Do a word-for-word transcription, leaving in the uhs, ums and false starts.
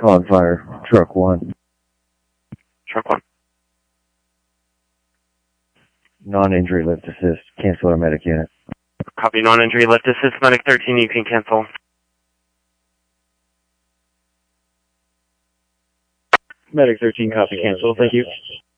On fire, truck one. Truck one. Non-injury lift assist. Cancel our medic unit. Copy non-injury lift assist. Medic thirteen, you can cancel. Medic thirteen, copy cancel. Thank you.